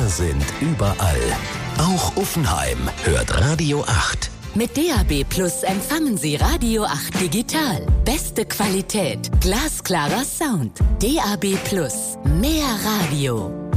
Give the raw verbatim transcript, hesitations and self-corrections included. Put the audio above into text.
sind überall. Auch Uffenheim hört Radio acht. Mit D A B Plus empfangen Sie Radio acht digital. Beste Qualität, glasklarer Sound. D A B Plus, mehr Radio.